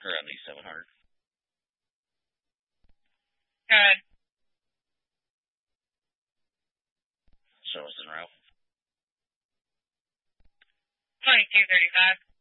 Or at least 700. Good. Show us in route. 2235.